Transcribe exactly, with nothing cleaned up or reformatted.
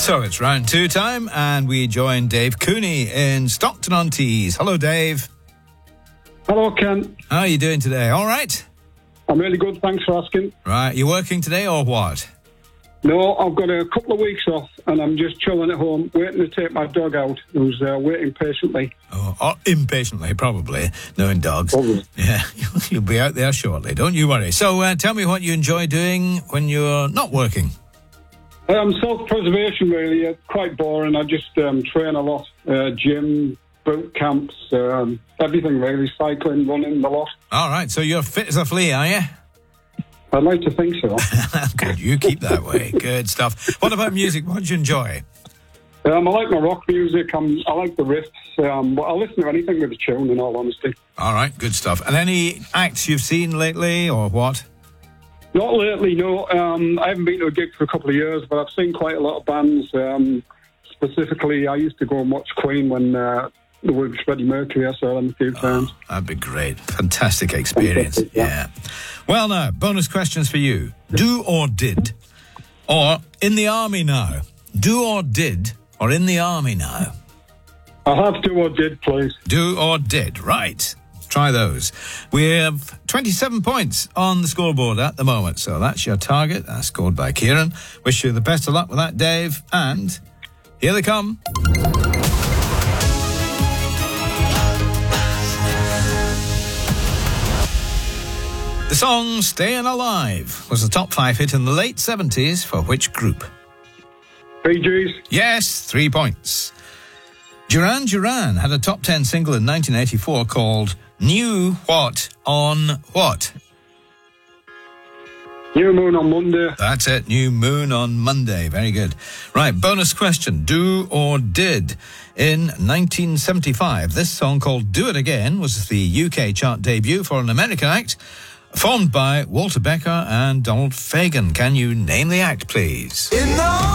So it's round two time, and we join Dave Cooney in Stockton-on-Tees. Hello, Dave. Hello, Ken. How are you doing today? All right? I'm really good, thanks for asking. Right, you working today or what? No, I've got a couple of weeks off, and I'm just chilling at home, waiting to take my dog out, who's uh, waiting patiently. Oh, or impatiently, probably, knowing dogs. Probably. Yeah, you'll be out there shortly, don't you worry. So uh, tell me what you enjoy doing when you're not working. Um, self-preservation, really. It's quite boring. I just um, train a lot. Uh, gym, boot camps, um, everything, really. Cycling, running, the lot. All right, so you're fit as a flea, are you? I'd like to think so. Good, you keep that way. Good stuff. What about music? What do you enjoy? Um, I like my rock music. I'm, I like the riffs. Um, but I'll listen to anything with a tune, in all honesty. All right, good stuff. And any acts you've seen lately, or what? Not lately, no. Um, I haven't been to a gig for a couple of years, but I've seen quite a lot of bands. Um, specifically, I used to go and watch Queen when uh, there was Freddie Mercury. I saw them a few times. Oh, that'd be great. Fantastic experience. Fantastic, yeah. yeah. Well, now, bonus questions for you. Do or did, or in the army now? Do or did, or in the army now? I'll have do or did, please. Do or did, right. Try those. We have twenty-seven points on the scoreboard at the moment, so that's your target. That's scored by Kieran. Wish you the best of luck with that, Dave. And here they come. The song Stayin' Alive was a top five hit in the late seventies for which group? Bee Gees. Yes, three points. Duran Duran had a top ten single in nineteen eighty-four called New What on What? New Moon on Monday. That's it, New Moon on Monday. Very good. Right, bonus question. Do or did? In nineteen seventy-five, this song called Do It Again was the U K chart debut for an American act formed by Walter Becker and Donald Fagen. Can you name the act, please? In the